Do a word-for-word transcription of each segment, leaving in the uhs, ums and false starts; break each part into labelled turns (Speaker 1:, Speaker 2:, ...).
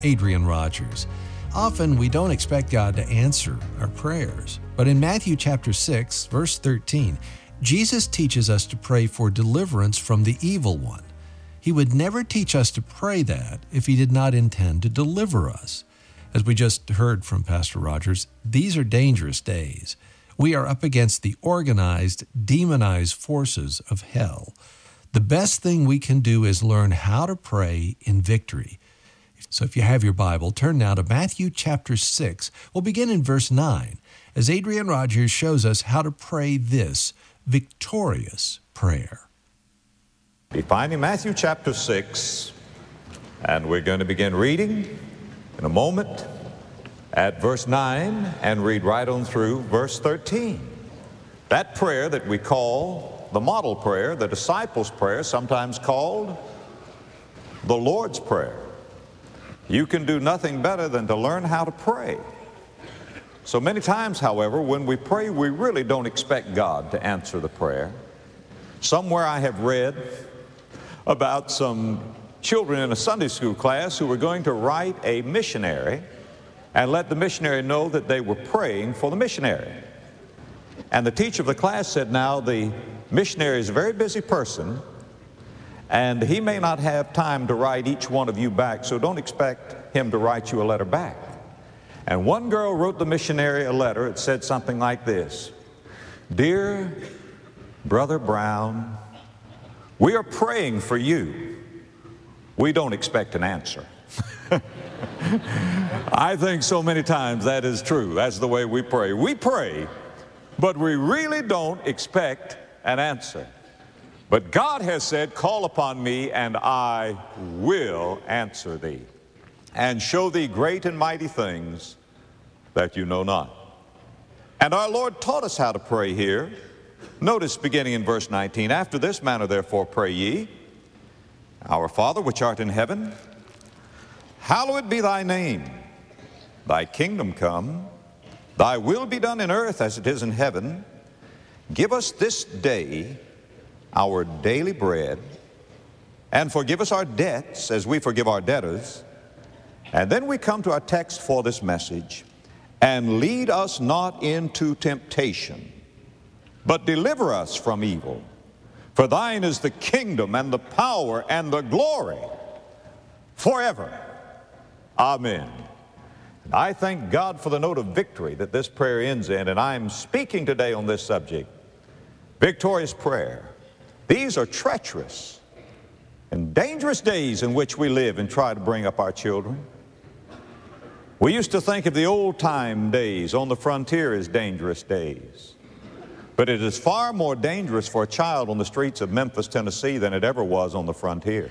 Speaker 1: Adrian Rogers. Often we don't expect God to answer our prayers, but in Matthew chapter six, verse thirteen, Jesus teaches us to pray for deliverance from the evil one. He would never teach us to pray that if he did not intend to deliver us. As we just heard from Pastor Rogers, these are dangerous days. We are up against the organized, demonized forces of hell. The best thing we can do is learn how to pray in victory. So if you have your Bible, turn now to Matthew chapter six. We'll begin in verse nine, as Adrian Rogers shows us how to pray this victorious prayer.
Speaker 2: Be finding Matthew chapter six, and we're going to begin reading in a moment at verse nine and read right on through verse thirteen. That prayer that we call the model prayer, the disciples' prayer, sometimes called the Lord's Prayer. You can do nothing better than to learn how to pray. So many times, however, when we pray, we really don't expect God to answer the prayer. Somewhere I have read about some children in a Sunday school class who were going to write a missionary and let the missionary know that they were praying for the missionary. And the teacher of the class said, now the missionary is a very busy person, and he may not have time to write each one of you back, so don't expect him to write you a letter back. And one girl wrote the missionary a letter. It said something like this: Dear Brother Brown, we are praying for you. We don't expect an answer. I think so many times that is true. That's the way we pray. We pray, but we really don't expect an answer. But God has said, call upon me, and I will answer thee, and show thee great and mighty things that you know not. And our Lord taught us how to pray here. Notice beginning in verse nineteen, after this manner therefore pray ye, Our Father which art in heaven, hallowed be thy name. Thy kingdom come, thy will be done in earth as it is in heaven. Give us this day our daily bread, and forgive us our debts as we forgive our debtors. And then we come to our text for this message. And lead us not into temptation, but deliver us from evil. For thine is the kingdom and the power and the glory forever. Amen. And I thank God for the note of victory that this prayer ends in, and I'm speaking today on this subject, victorious prayer. These are treacherous and dangerous days in which we live and try to bring up our children. We used to think of the old-time days on the frontier as dangerous days. But it is far more dangerous for a child on the streets of Memphis, Tennessee than it ever was on the frontier.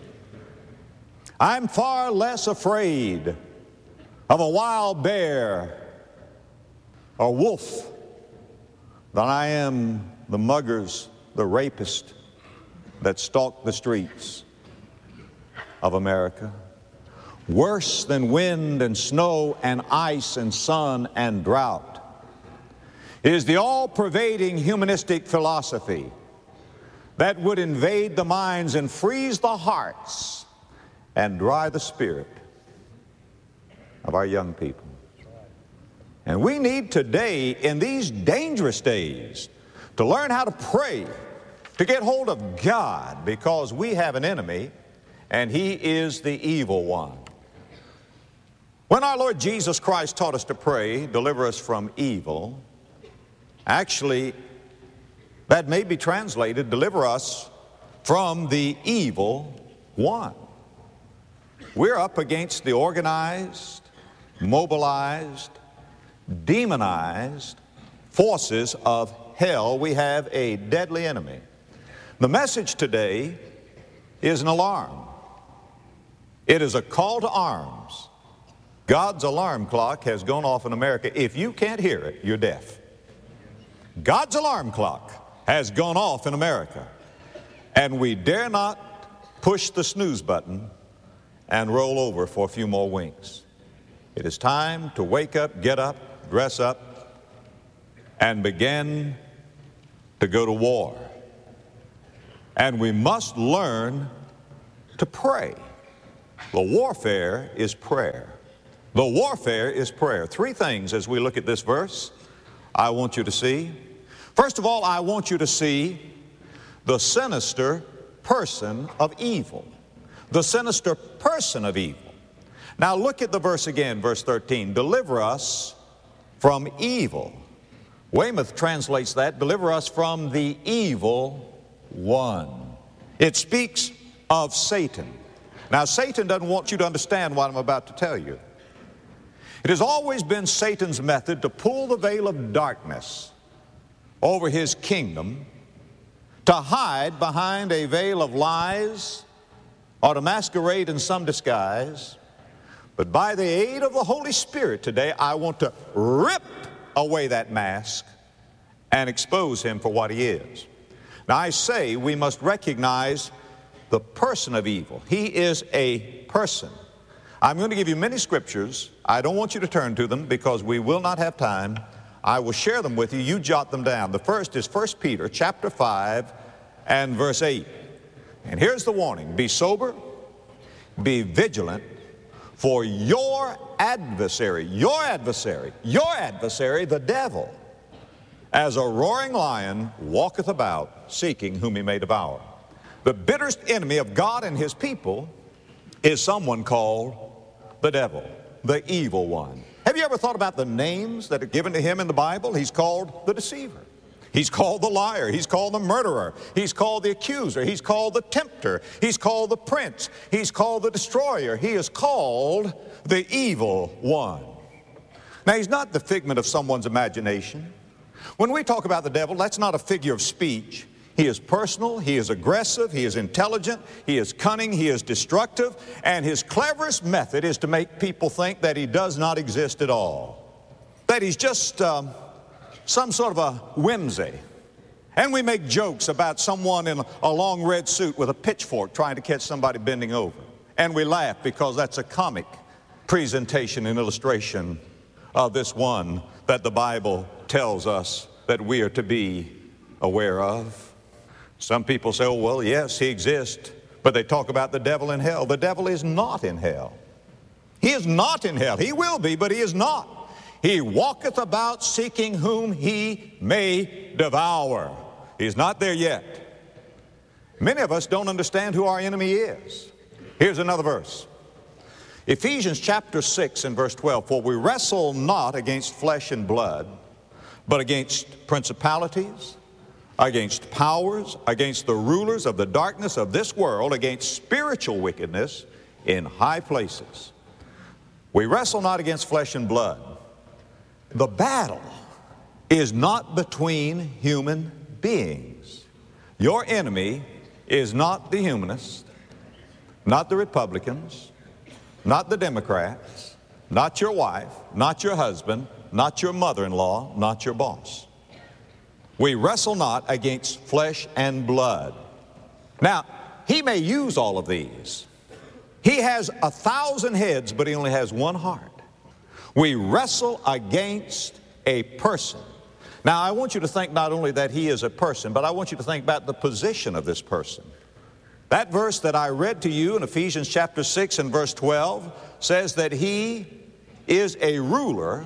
Speaker 2: I'm far less afraid of a wild bear or wolf than I am the muggers, the rapists that stalk the streets of America. Worse than wind and snow and ice and sun and drought is the all-pervading humanistic philosophy that would invade the minds and freeze the hearts and dry the spirit of our young people. And we need today, in these dangerous days, to learn how to pray, to get hold of God, because we have an enemy, and he is the evil one. When our Lord Jesus Christ taught us to pray, deliver us from evil, actually, that may be translated, deliver us from the evil one. We're up against the organized, mobilized, demonized forces of hell. We have a deadly enemy. The message today is an alarm. It is a call to arms. God's alarm clock has gone off in America. If you can't hear it, you're deaf. God's alarm clock has gone off in America, and we dare not push the snooze button and roll over for a few more winks. It is time to wake up, get up, dress up, and begin to go to war. And we must learn to pray. The warfare is prayer. The warfare is prayer. Three things as we look at this verse I want you to see. First of all, I want you to see the sinister person of evil. The sinister person of evil. Now look at the verse again, verse thirteen. Deliver us from evil. Weymouth translates that, deliver us from the evil one. It speaks of Satan. Now Satan doesn't want you to understand what I'm about to tell you. It has always been Satan's method to pull the veil of darkness over his kingdom, to hide behind a veil of lies, or to masquerade in some disguise. But by the aid of the Holy Spirit today, I want to rip away that mask and expose him for what he is. Now I say we must recognize the person of evil. He is a person. I'm going to give you many scriptures. I don't want you to turn to them because we will not have time. I will share them with you. You jot them down. The first is First Peter chapter five and verse eight. And here's the warning. Be sober, be vigilant, for your adversary, your adversary, your adversary, the devil, as a roaring lion, walketh about, seeking whom he may devour. The bitterest enemy of God and his people is someone called the devil, the evil one. Have you ever thought about the names that are given to him in the Bible? He's called the deceiver. He's called the liar. He's called the murderer. He's called the accuser. He's called the tempter. He's called the prince. He's called the destroyer. He is called the evil one. Now, he's not the figment of someone's imagination. When we talk about the devil, that's not a figure of speech. He is personal, he is aggressive, he is intelligent, he is cunning, he is destructive, and his cleverest method is to make people think that he does not exist at all, that he's just um, some sort of a whimsy. And we make jokes about someone in a long red suit with a pitchfork trying to catch somebody bending over. And we laugh because that's a comic presentation and illustration of this one that the Bible tells us that we are to be aware of. Some people say, oh, well, yes, he exists, but they talk about the devil in hell. The devil is not in hell. He is not in hell. He will be, but he is not. He walketh about seeking whom he may devour. He's not there yet. Many of us don't understand who our enemy is. Here's another verse. Ephesians chapter six and verse twelve. For we wrestle not against flesh and blood, but against principalities, against powers, against the rulers of the darkness of this world, against spiritual wickedness in high places. We wrestle not against flesh and blood. The battle is not between human beings. Your enemy is not the humanists, not the Republicans, not the Democrats, not your wife, not your husband, not your mother-in-law, not your boss. We wrestle not against flesh and blood. Now, he may use all of these. He has a thousand heads, but he only has one heart. We wrestle against a person. Now, I want you to think not only that he is a person, but I want you to think about the position of this person. That verse that I read to you in Ephesians chapter six and verse twelve says that he is a ruler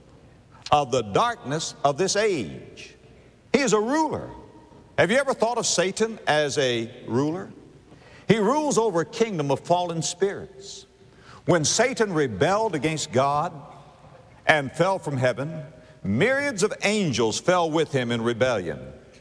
Speaker 2: of the darkness of this age. He is a ruler. Have you ever thought of Satan as a ruler? He rules over a kingdom of fallen spirits. When Satan rebelled against God and fell from heaven, myriads of angels fell with him in rebellion.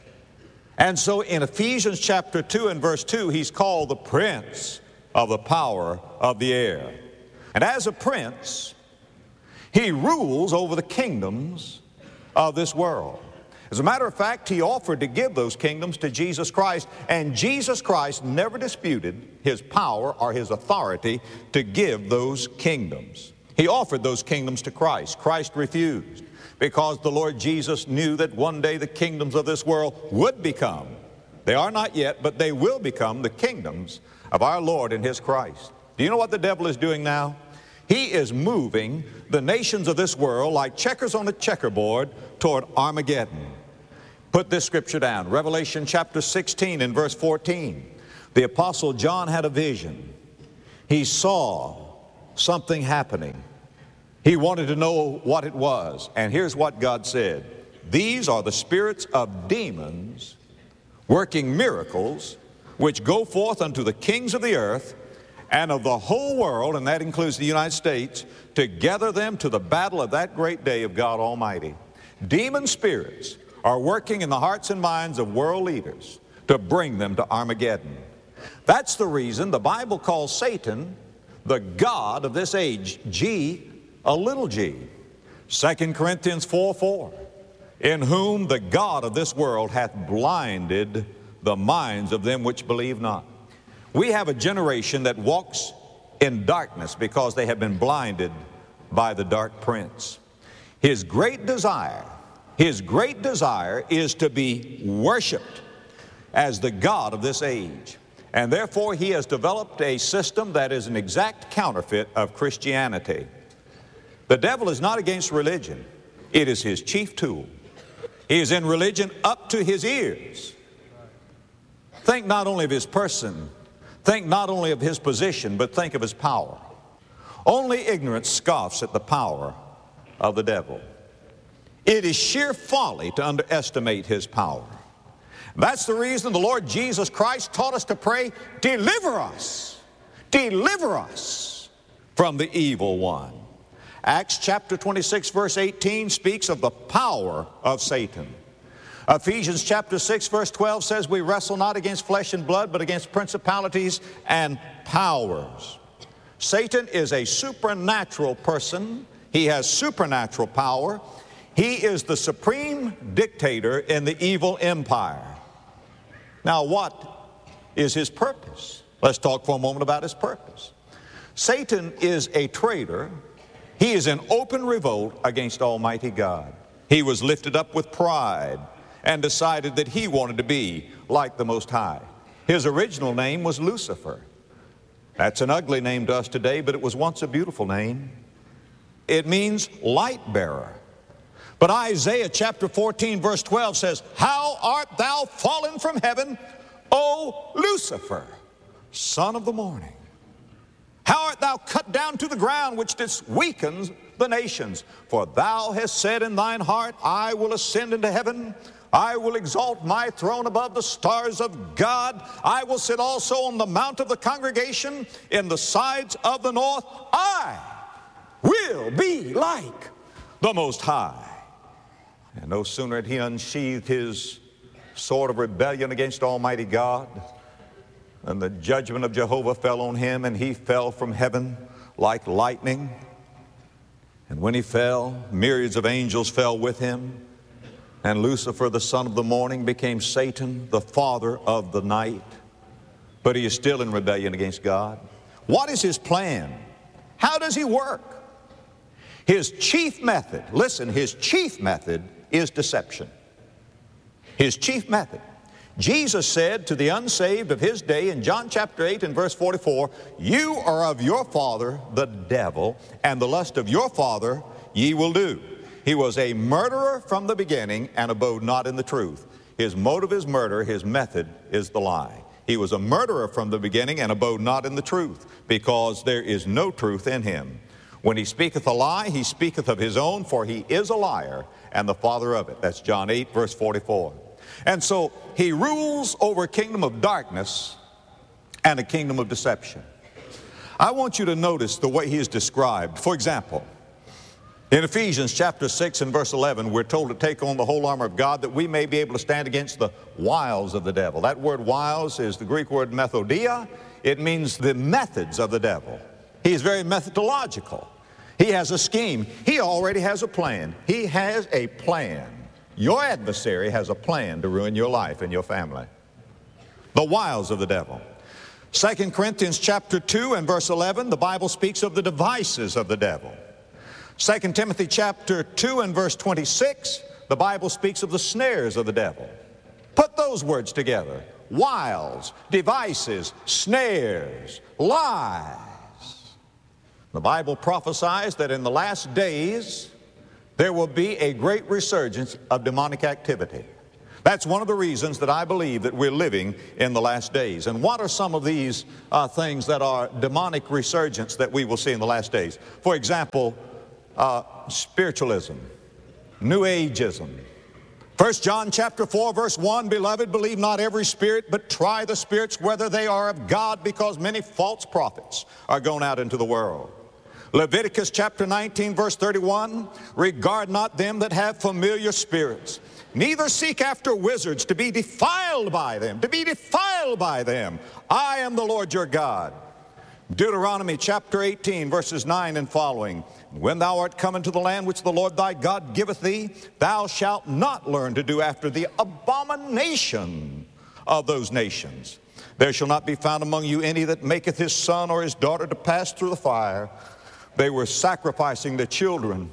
Speaker 2: And so in Ephesians chapter two and verse two, he's called the prince of the power of the air. And as a prince, he rules over the kingdoms of this world. As a matter of fact, he offered to give those kingdoms to Jesus Christ, and Jesus Christ never disputed his power or his authority to give those kingdoms. He offered those kingdoms to Christ. Christ refused because the Lord Jesus knew that one day the kingdoms of this world would become, they are not yet, but they will become the kingdoms of our Lord and his Christ. Do you know what the devil is doing now? He is moving the nations of this world like checkers on a checkerboard toward Armageddon. Put this scripture down. Revelation chapter sixteen and verse fourteen. The Apostle John had a vision. He saw something happening. He wanted to know what it was. And here's what God said. These are the spirits of demons working miracles, which go forth unto the kings of the earth and of the whole world, and that includes the United States, to gather them to the battle of that great day of God Almighty. Demon spirits are working in the hearts and minds of world leaders to bring them to Armageddon. That's the reason the Bible calls Satan the god of this age, G, a little g. Second Corinthians four four, in whom the god of this world hath blinded the minds of them which believe not. We have a generation that walks in darkness because they have been blinded by the dark prince. His great desire, his great desire is to be worshiped as the god of this age. And therefore he has developed a system that is an exact counterfeit of Christianity. The devil is not against religion. It is his chief tool. He is in religion up to his ears. Think not only of his person, think not only of his position, but think of his power. Only ignorance scoffs at the power of the devil. It is sheer folly to underestimate his power. That's the reason the Lord Jesus Christ taught us to pray, deliver us, deliver us from the evil one. Acts chapter twenty-six verse eighteen speaks of the power of Satan. Ephesians chapter six verse twelve says we wrestle not against flesh and blood but against principalities and powers. Satan is a supernatural person. He has supernatural power. He is the supreme dictator in the evil empire. Now, what is his purpose? Let's talk for a moment about his purpose. Satan is a traitor. He is in open revolt against Almighty God. He was lifted up with pride and decided that he wanted to be like the Most High. His original name was Lucifer. That's an ugly name to us today, but it was once a beautiful name. It means light bearer. But Isaiah chapter fourteen verse twelve says, how art thou fallen from heaven, O Lucifer, son of the morning? How art thou cut down to the ground, which didst weaken the nations? For thou hast said in thine heart, I will ascend into heaven. I will exalt my throne above the stars of God. I will sit also on the mount of the congregation in the sides of the north. I will be like the Most High. And no sooner had he unsheathed his sword of rebellion against Almighty God than the judgment of Jehovah fell on him, and he fell from heaven like lightning. And when he fell, myriads of angels fell with him. And Lucifer, the son of the morning, became Satan, the father of the night. But he is still in rebellion against God. What is his plan? How does he work? His chief method, listen, his chief method is deception. His chief method. Jesus said to the unsaved of his day in John chapter eight and verse forty-four, you are of your father, the devil, and the lust of your father ye will do. He was a murderer from the beginning and abode not in the truth. His motive is murder, his method is the lie. He was a murderer from the beginning and abode not in the truth, because there is no truth in him. When he speaketh a lie, he speaketh of his own, for he is a liar and the father of it. That's John eight verse forty-four. And so he rules over a kingdom of darkness and a kingdom of deception. I want you to notice the way he is described. For example, in Ephesians chapter six and verse eleven, we're told to take on the whole armor of God that we may be able to stand against the wiles of the devil. That word wiles is the Greek word methodia. It means the methods of the devil. He is very methodological. He has a scheme. He already has a plan. He has a plan. Your adversary has a plan to ruin your life and your family. The wiles of the devil. Second Corinthians chapter two and verse eleven, the Bible speaks of the devices of the devil. Second Timothy chapter two and verse twenty-six, the Bible speaks of the snares of the devil. Put those words together. Wiles, devices, snares, lies. The Bible prophesies that in the last days there will be a great resurgence of demonic activity. That's one of the reasons that I believe that we're living in the last days. And what are some of these uh, things that are demonic resurgence that we will see in the last days? For example, uh, spiritualism, New Ageism. First John chapter four, verse one, Beloved, believe not every spirit, but try the spirits whether they are of God, because many false prophets are gone out into the world. Leviticus chapter nineteen, verse thirty-one, Regard not them that have familiar spirits, neither seek after wizards to be defiled by them, to be defiled by them. I am the Lord your God. Deuteronomy chapter eighteen, verses nine and following. When thou art come into the land which the Lord thy God giveth thee, thou shalt not learn to do after the abomination of those nations. There shall not be found among you any that maketh his son or his daughter to pass through the fire. They were sacrificing their children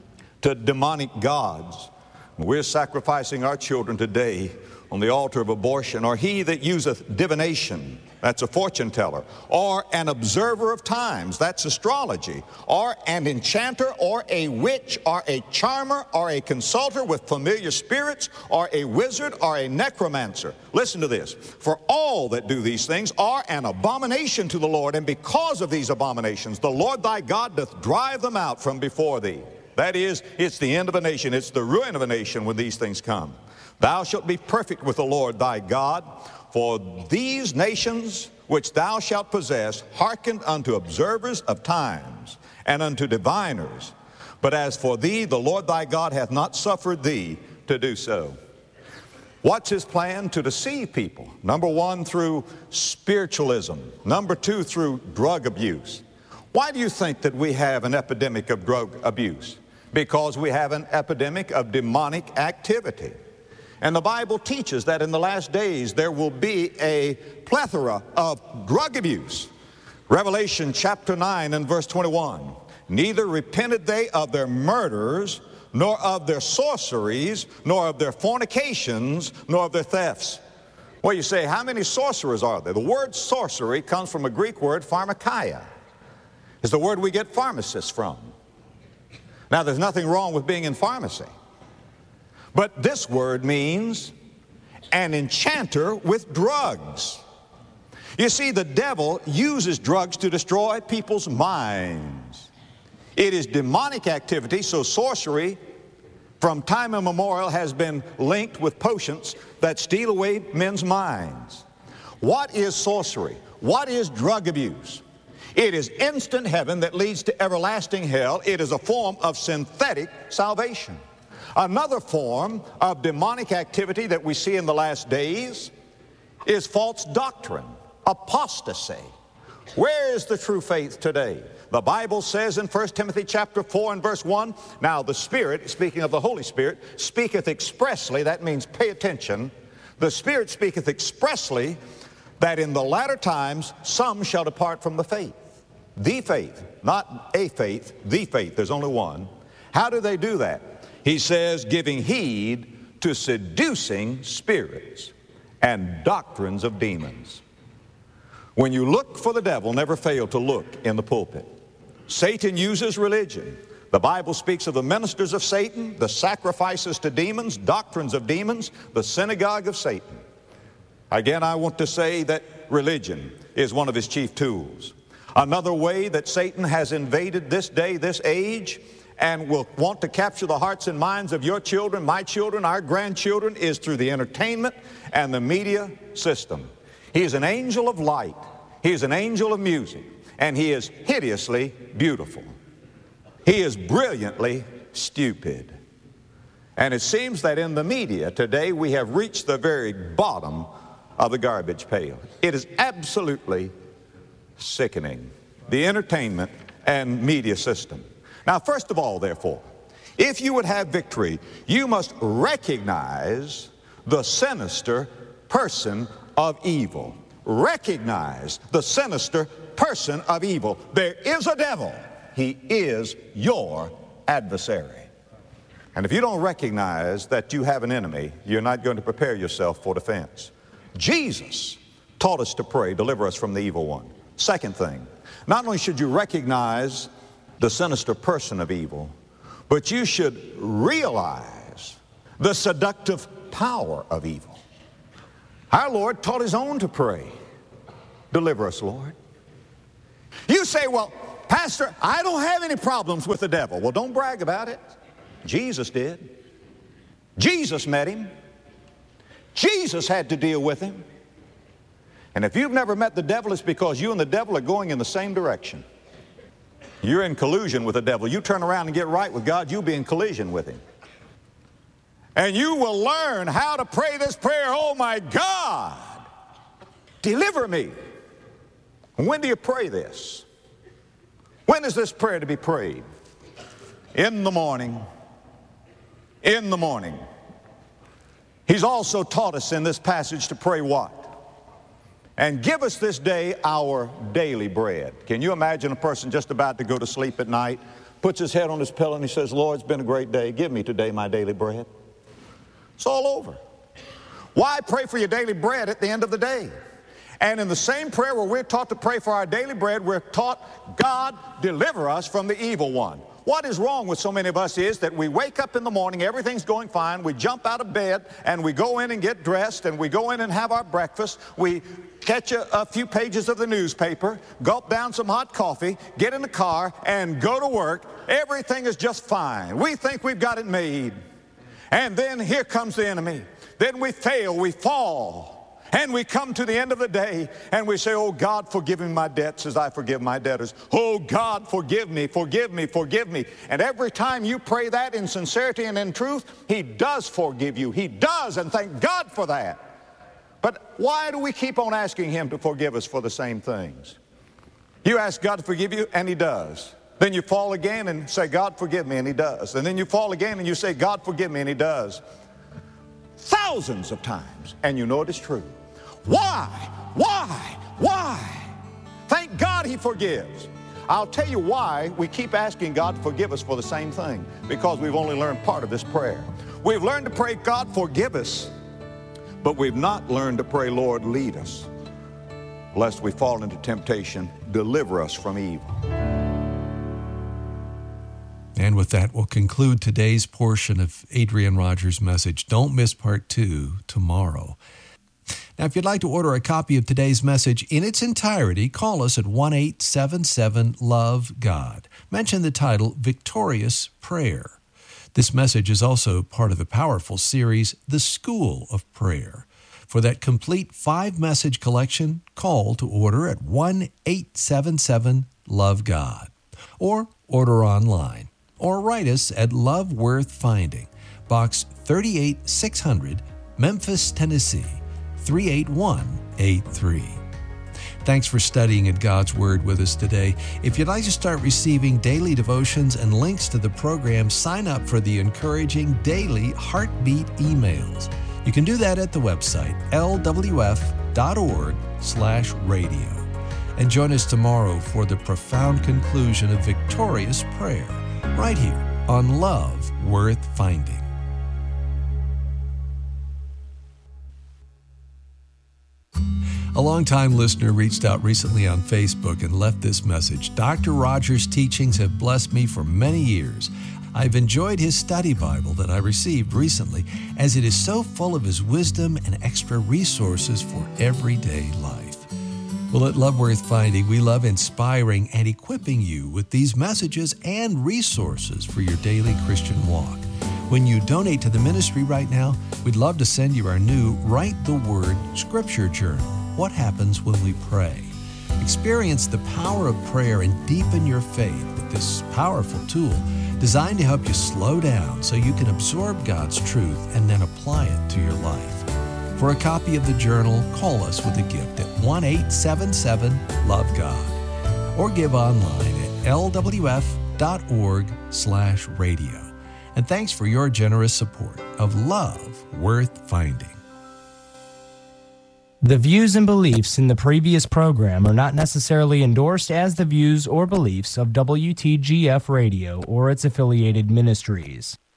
Speaker 2: to demonic gods. We're sacrificing our children today on the altar of abortion. Or he that useth divination, that's a fortune teller, or an observer of times, that's astrology, or an enchanter, or a witch, or a charmer, or a consulter with familiar spirits, or a wizard, or a necromancer. Listen to this. For all that do these things are an abomination to the Lord, and because of these abominations, the Lord thy God doth drive them out from before thee. That is, it's the end of a nation. It's the ruin of a nation when these things come. Thou shalt be perfect with the Lord thy God, for these nations which thou shalt possess hearkened unto observers of times and unto diviners. But as for thee, the Lord thy God hath not suffered thee to do so. What's his plan? To deceive people. Number one, through spiritualism. Number two, through drug abuse. Why do you think that we have an epidemic of drug abuse? Because we have an epidemic of demonic activity. And the Bible teaches that in the last days there will be a plethora of drug abuse. Revelation chapter nine and verse twenty-one. Neither repented they of their murders, nor of their sorceries, nor of their fornications, nor of their thefts. Well, you say, how many sorcerers are there? The word sorcery comes from a Greek word, pharmakeia. It's the word we get pharmacists from. Now, there's nothing wrong with being in pharmacy. But this word means an enchanter with drugs. You see, the devil uses drugs to destroy people's minds. It is demonic activity, so sorcery from time immemorial has been linked with potions that steal away men's minds. What is sorcery? What is drug abuse? It is instant heaven that leads to everlasting hell. It is a form of synthetic salvation. Another form of demonic activity that we see in the last days is false doctrine, apostasy. Where is the true faith today? The Bible says in First Timothy chapter four and verse one, now the Spirit, speaking of the Holy Spirit, speaketh expressly, that means pay attention, the Spirit speaketh expressly that in the latter times some shall depart from the faith. The faith, not a faith, the faith, there's only one. How do they do that? He says, giving heed to seducing spirits and doctrines of demons. When you look for the devil, never fail to look in the pulpit. Satan uses religion. The Bible speaks of the ministers of Satan, the sacrifices to demons, doctrines of demons, the synagogue of Satan. Again, I want to say that religion is one of his chief tools. Another way that Satan has invaded this day, this age, and will want to capture the hearts and minds of your children, my children, our grandchildren, is through the entertainment and the media system. He is an angel of light. He is an angel of music. And he is hideously beautiful. He is brilliantly stupid. And it seems that in the media today we have reached the very bottom of the garbage pail. It is absolutely sickening, the entertainment and media system. Now, first of all, therefore, if you would have victory, you must recognize the sinister person of evil. Recognize the sinister person of evil. There is a devil. He is your adversary. And if you don't recognize that you have an enemy, you're not going to prepare yourself for defense. Jesus taught us to pray, deliver us from the evil one. Second thing, not only should you recognize the sinister person of evil, but you should realize the seductive power of evil. Our Lord taught his own to pray. Deliver us, Lord. You say, well, Pastor, I don't have any problems with the devil. Well, don't brag about it. Jesus did. Jesus met him. Jesus had to deal with him. And if you've never met the devil, it's because you and the devil are going in the same direction. You're in collusion with the devil. You turn around and get right with God, you'll be in collision with him. And you will learn how to pray this prayer, oh my God, deliver me. When do you pray this? When is this prayer to be prayed? In the morning. In the morning. He's also taught us in this passage to pray what? And give us this day our daily bread. Can you imagine a person just about to go to sleep at night, puts his head on his pillow and he says, Lord, it's been a great day. Give me today my daily bread. It's all over. Why pray for your daily bread at the end of the day? And in the same prayer where we're taught to pray for our daily bread, we're taught, God, deliver us from the evil one. What is wrong with so many of us is that we wake up in the morning, everything's going fine, we jump out of bed, and we go in and get dressed, and we go in and have our breakfast, we catch a, a few pages of the newspaper, gulp down some hot coffee, get in the car, and go to work. Everything is just fine. We think we've got it made. And then here comes the enemy. Then we fail, we fall. And we come to the end of the day and we say, oh God, forgive me my debts as I forgive my debtors. Oh God, forgive me, forgive me, forgive me. And every time you pray that in sincerity and in truth, he does forgive you. He does, and thank God for that. But why do we keep on asking him to forgive us for the same things? You ask God to forgive you, and he does. Then you fall again and say, God, forgive me, and he does. And then you fall again and you say, God, forgive me, and he does. Thousands of times, and you know it is true. Why? Why? Why? Thank God he forgives. I'll tell you why we keep asking God to forgive us for the same thing. Because we've only learned part of this prayer. We've learned to pray, God, forgive us. But we've not learned to pray, Lord, lead us. Lest we fall into temptation, deliver us from evil.
Speaker 1: And with that, we'll conclude today's portion of Adrian Rogers' message. Don't miss part two tomorrow. Now, if you'd like to order a copy of today's message in its entirety, call us at one eight seven seven love God. Mention the title, Victorious Prayer. This message is also part of the powerful series, The School of Prayer. For that complete five-message collection, call to order at one eight seven seven love God. Or order online. Or write us at Love Worth Finding, Box thirty-eight six hundred, Memphis, Tennessee, three eight one eight three. Thanks for studying in God's Word with us today. If you'd like to start receiving daily devotions and links to the program, sign up for the encouraging daily Heartbeat emails. You can do that at the website, L W F dot org slash radio. And join us tomorrow for the profound conclusion of Victorious Prayer, right here on Love Worth Finding. A longtime listener reached out recently on Facebook and left this message. Doctor Rogers' teachings have blessed me for many years. I've enjoyed his study Bible that I received recently, as it is so full of his wisdom and extra resources for everyday life. Well, at Love Worth Finding, we love inspiring and equipping you with these messages and resources for your daily Christian walk. When you donate to the ministry right now, we'd love to send you our new Write the Word Scripture Journal. What happens when we pray? Experience the power of prayer and deepen your faith with this powerful tool designed to help you slow down so you can absorb God's truth and then apply it to your life. For a copy of the journal, call us with a gift at one eight seven seven love God or give online at L W F dot org slash radio. And thanks for your generous support of Love Worth Finding.
Speaker 3: The views and beliefs in the previous program are not necessarily endorsed as the views or beliefs of W T G F Radio or its affiliated ministries.